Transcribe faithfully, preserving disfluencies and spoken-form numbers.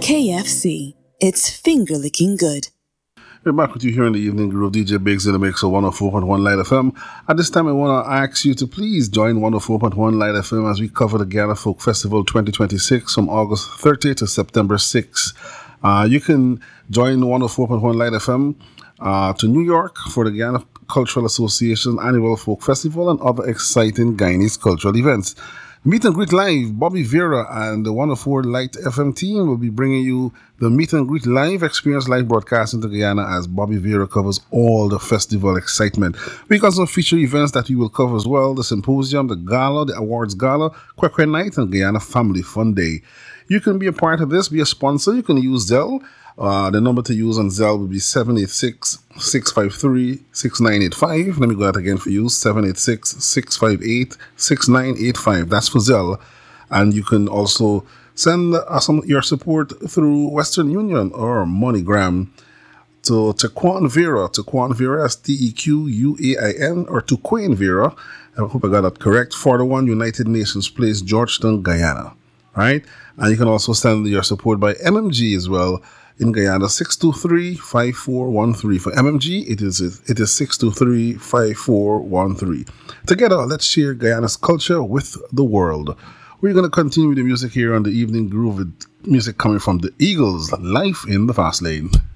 K F C. It's finger licking good. We're back with you here in the evening groove. D J Biggs in the mix of one oh four point one Light F M. At this time, I want to ask you to please join one oh four point one Light F M as we cover the Guyana Folk Festival twenty twenty-six from August thirtieth to September sixth. Uh, you can join one oh four point one Light F M uh, to New York for the Guyana Cultural Association Annual Folk Festival and other exciting Guyanese cultural events. Meet and Greet Live, Bobby Vera and the one oh four Light F M team will be bringing you the Meet and Greet Live experience live broadcasting to Guyana as Bobby Vera covers all the festival excitement. We also feature events that we will cover as well: the symposium, the gala, the awards gala, Kwekwe Night, and Guyana Family Fun Day. You can be a part of this, be a sponsor. You can use Zelle. Uh, the number to use on Zelle will be seven eight six, six five three, six nine eight five. Let me go out again for you, seven eight six, six five eight, six nine eight five. That's for Zelle. And you can also send uh, some your support through Western Union or MoneyGram to Tequan Vera. Tequan Vera, that's T E Q U A I N, or Tequan Vera. I hope I got that correct. four oh one United Nations Place, Georgetown, Guyana. Right? And you can also send your support by M M G as well. In Guyana, six two three, five four one three. For M M G, it is it is six two three, five four one three. Together, let's share Guyana's culture with the world. We're going to continue with the music here on the Evening Groove with music coming from the Eagles, Life in the Fast Lane.